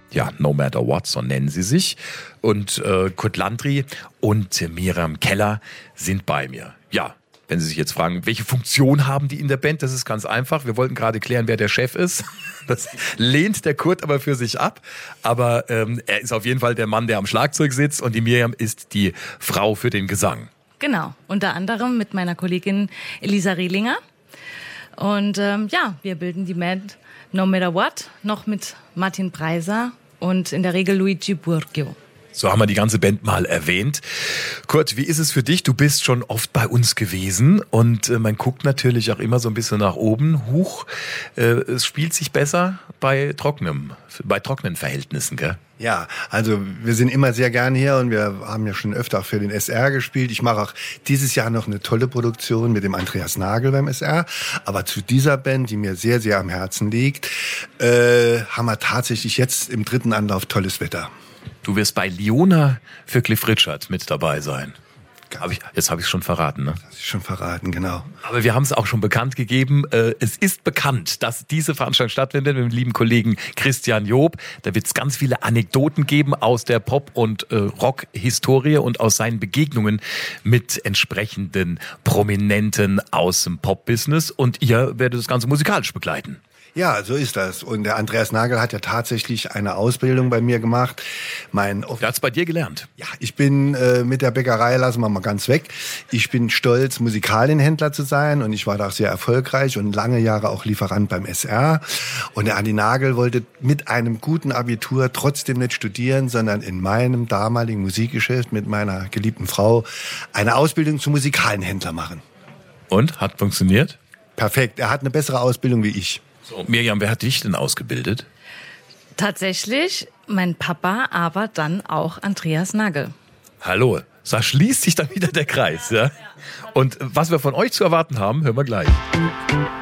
Ja, No Matter What, so nennen sie sich. Und Kurt Landry und Miriam Keller sind bei mir. Ja, wenn Sie sich jetzt fragen, welche Funktion haben die in der Band, das ist ganz einfach. Wir wollten gerade klären, wer der Chef ist. Das lehnt der Kurt aber für sich ab. Aber er ist auf jeden Fall der Mann, der am Schlagzeug sitzt, und die Miriam ist die Frau für den Gesang. Genau, unter anderem mit meiner Kollegin Elisa Rehlinger. Und wir bilden die Band No Matter What, noch mit Martin Preiser und in der Regel Luigi Burgio. So haben wir die ganze Band mal erwähnt. Kurt, wie ist es für dich? Du bist schon oft bei uns gewesen und man guckt natürlich auch immer so ein bisschen nach oben. Huch, es spielt sich besser bei trockenen Verhältnissen, gell? Ja, also wir sind immer sehr gern hier und wir haben ja schon öfter auch für den SR gespielt. Ich mache auch dieses Jahr noch eine tolle Produktion mit dem Andreas Nagel beim SR. Aber zu dieser Band, die mir sehr, sehr am Herzen liegt, haben wir tatsächlich jetzt im 3. Anlauf tolles Wetter. Du wirst bei Liona für Cliff Richard mit dabei sein. Jetzt habe ich es schon verraten, ne? Das ist schon verraten, genau. Aber wir haben es auch schon bekannt gegeben. Es ist bekannt, dass diese Veranstaltung stattfindet mit dem lieben Kollegen Christian Job. Da wird es ganz viele Anekdoten geben aus der Pop- und Rock-Historie und aus seinen Begegnungen mit entsprechenden Prominenten aus dem Pop-Business. Und ihr werdet das Ganze musikalisch begleiten. Ja, so ist das. Und der Andreas Nagel hat ja tatsächlich eine Ausbildung bei mir gemacht. Der hat's bei dir gelernt? Ja, ich bin mit der Bäckerei, lassen wir mal ganz weg. Ich bin stolz, Musikalienhändler zu sein, und ich war da auch sehr erfolgreich und lange Jahre auch Lieferant beim SR. Und der Andi Nagel wollte mit einem guten Abitur trotzdem nicht studieren, sondern in meinem damaligen Musikgeschäft mit meiner geliebten Frau eine Ausbildung zum Musikalienhändler machen. Und? Hat funktioniert? Perfekt. Er hat eine bessere Ausbildung wie ich. So, Miriam, wer hat dich denn ausgebildet? Tatsächlich mein Papa, aber dann auch Andreas Nagel. Hallo, da schließt sich dann wieder der Kreis, ja? Und was wir von euch zu erwarten haben, hören wir gleich.